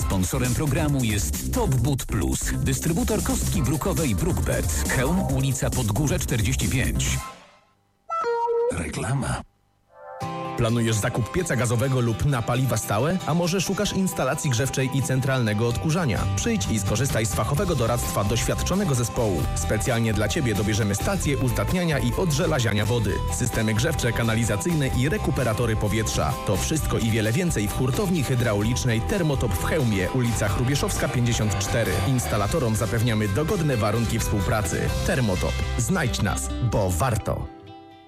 Sponsorem programu jest Top Boot Plus, dystrybutor kostki brukowej Brookbet. Chełm, ulica Podgórze 45. Reklama. Planujesz zakup pieca gazowego lub na paliwa stałe? A może szukasz instalacji grzewczej i centralnego odkurzania? Przyjdź i skorzystaj z fachowego doradztwa doświadczonego zespołu. Specjalnie dla Ciebie dobierzemy stacje uzdatniania i odżelaziania wody, systemy grzewcze, kanalizacyjne i rekuperatory powietrza. To wszystko i wiele więcej w hurtowni hydraulicznej Thermotop w Chełmie, ulica Hrubieszowska 54. Instalatorom zapewniamy dogodne warunki współpracy. Thermotop. Znajdź nas, bo warto.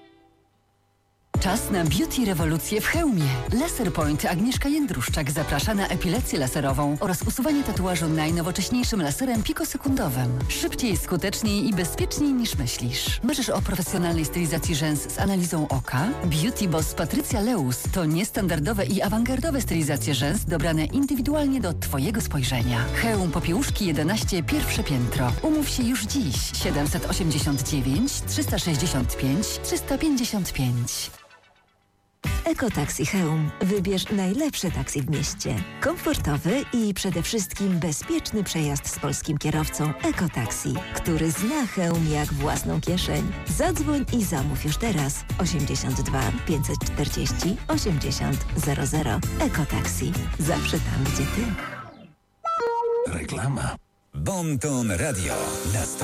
Czas na beauty rewolucję w Chełmie. Laser Point Agnieszka Jędruszczak zaprasza na epilację laserową oraz usuwanie tatuażu najnowocześniejszym laserem pikosekundowym. Szybciej, skuteczniej i bezpieczniej niż myślisz. Marzysz o profesjonalnej stylizacji rzęs z analizą oka? Beauty Boss Patrycja Leus to niestandardowe i awangardowe stylizacje rzęs dobrane indywidualnie do Twojego spojrzenia. Chełm Popiełuszki 11, pierwsze piętro. Umów się już dziś. 789 365 355. Ekotaksi Chełm. Wybierz najlepsze taksi w mieście. Komfortowy i przede wszystkim bezpieczny przejazd z polskim kierowcą Ekotaksi, który zna Chełm jak własną kieszeń. Zadzwoń i zamów już teraz. 82 540 80 00. Ekotaksi. Zawsze tam, gdzie Ty. Reklama. Bon Ton Radio.